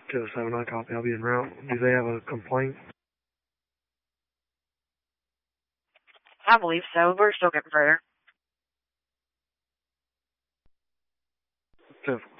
to the 79 copy. I'll be en route. Do they have a complaint? I believe so. We're still getting further. 10-4.